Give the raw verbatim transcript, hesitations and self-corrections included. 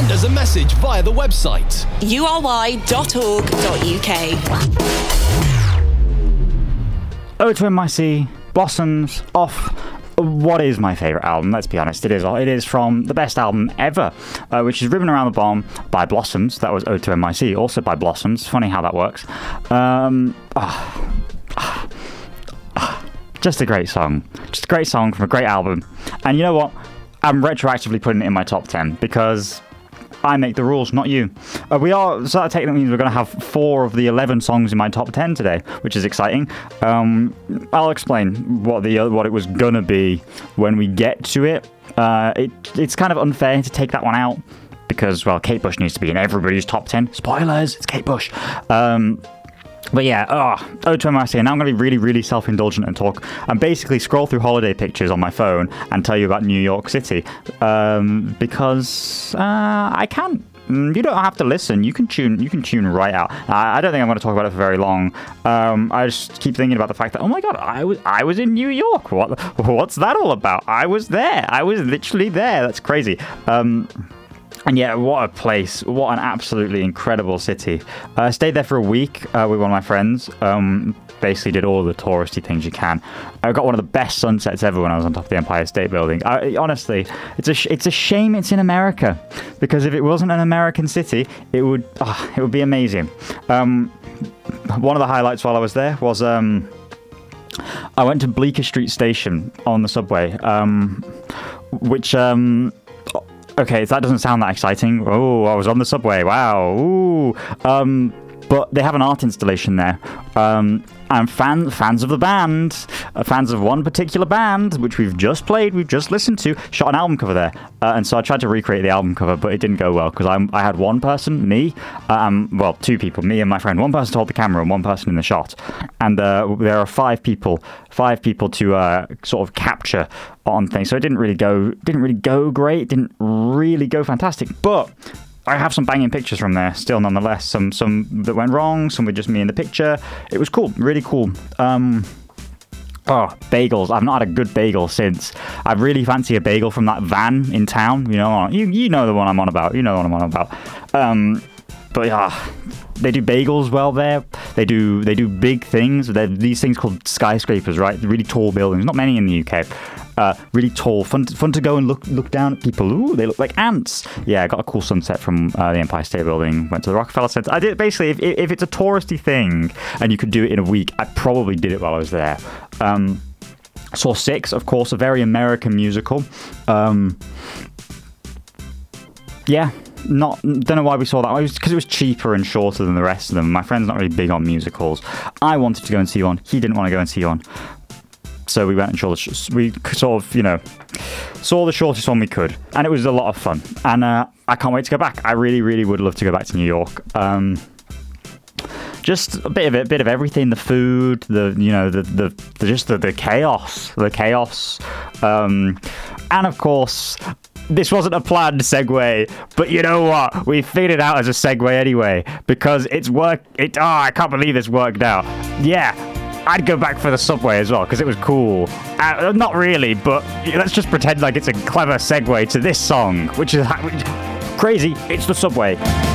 Send us a message via the website u r y dot org dot u k. O two M I C, Blossoms, off what is my favourite album, let's be honest. It is It is from the best album ever, uh, which is Ribbon Around the Bomb by Blossoms. That was O two M I C, also by Blossoms. Funny how that works. Um, oh, oh, oh, just a great song. Just a great song from a great album. And you know what? I'm retroactively putting it in my top ten because I make the rules, not you. Uh, we are, so that technically means we're going to have four of the eleven songs in my top ten today, which is exciting. Um, I'll explain what the what it was going to be when we get to it. Uh, it. It's kind of unfair to take that one out because, well, Kate Bush needs to be in everybody's top ten. Spoilers, it's Kate Bush. Um, But yeah, oh, O two M I C, and now I'm going to be really, really self-indulgent and talk and basically scroll through holiday pictures on my phone and tell you about New York City um, because uh, I can. You don't have to listen. You can tune. You can tune right out. I, I don't think I'm going to talk about it for very long. Um, I just keep thinking about the fact that, oh my god, I was I was in New York. What what's that all about? I was there. I was literally there. That's crazy. Um, And yeah, what a place. What an absolutely incredible city. I uh, stayed there for a week uh, with one of my friends. Um, basically did all the touristy things you can. I got one of the best sunsets ever when I was on top of the Empire State Building. I, honestly, it's a sh- it's a shame it's in America, because if it wasn't an American city, it would oh, it would be amazing. Um, one of the highlights while I was there was um, I went to Bleecker Street Station on the subway, um, which... Um, Okay, that doesn't sound that exciting. Oh, I was on the subway. Wow. Ooh. Um, but they have an art installation there. Um, and fan, fans of the band, uh, fans of one particular band, which we've just played, we've just listened to, shot an album cover there. Uh, and so I tried to recreate the album cover, but it didn't go well because I I had one person, me, um, well, two people, me and my friend. One person to hold the camera and one person in the shot. And uh, there are five people, five people to uh, sort of capture on things. So it didn't really go, didn't really go great, didn't really go fantastic. But I have some banging pictures from there still, nonetheless. Some some that went wrong, some with just me in the picture. It was cool, really cool. Um, oh, bagels. I've not had a good bagel since. I really fancy a bagel from that van in town. You know, you you know the one I'm on about. You know what I'm on about. Um, but yeah, they do bagels well there. They do they do big things. They're these things called skyscrapers, right? Really tall buildings. Not many in the U K. Uh, really tall, fun to, fun to go and look look down at people. Ooh, they look like ants. Yeah, I got a cool sunset from uh, the Empire State Building. Went to the Rockefeller Center. I did basically. If, if it's a touristy thing and you could do it in a week, I probably did it while I was there. Um, saw Six, of course, a very American musical. Um, yeah. Not don't know why we saw that. It was because it was cheaper and shorter than the rest of them. My friend's not really big on musicals. I wanted to go and see one. He didn't want to go and see one. So we went and saw the sh- we sort of, you know, saw the shortest one we could, and it was a lot of fun. And uh, I can't wait to go back. I really, really would love to go back to New York. Um, just a bit of it, bit of everything. The food, the you know, the the, the just the, the chaos, the chaos, um, and of course. This wasn't a planned segue, but you know what? We figured it out as a segue anyway, because it's work. It oh, I can't believe this worked out. Yeah, I'd go back for the subway as well because it was cool. Uh, not really, but let's just pretend like it's a clever segue to this song, which is which, crazy. It's the subway.